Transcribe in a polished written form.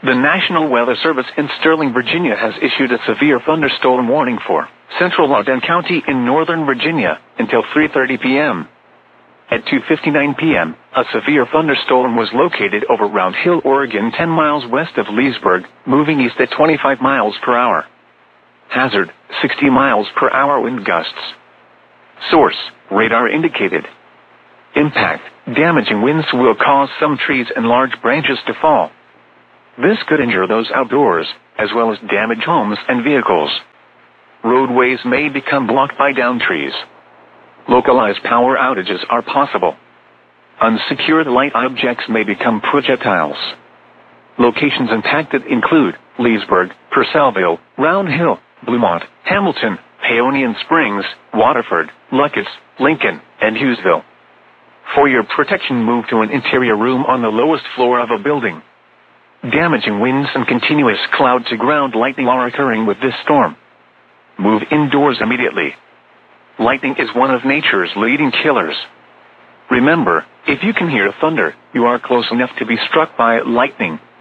The National Weather Service in Sterling, Virginia has issued a severe thunderstorm warning for central Loudoun County in northern Virginia until 3:30 p.m. At 2:59 p.m., a severe thunderstorm was located over Round Hill, Oregon, 10 miles west of Leesburg, moving east at 25 miles per hour. Hazard, 60 miles per hour wind gusts. Source, radar indicated. Impact, damaging winds will cause some trees and large branches to fall. This could injure those outdoors, as well as damage homes and vehicles. Roadways may become blocked by downed trees. Localized power outages are possible. Unsecured light objects may become projectiles. Locations impacted include Leesburg, Purcellville, Round Hill, Bluemont, Hamilton, Paonian Springs, Waterford, Lucas, Lincoln, and Hughesville. For your protection, move to an interior room on the lowest floor of a building. Damaging winds and continuous cloud-to-ground lightning are occurring with this storm. Move indoors immediately. Lightning is one of nature's leading killers. Remember, if you can hear thunder, you are close enough to be struck by lightning.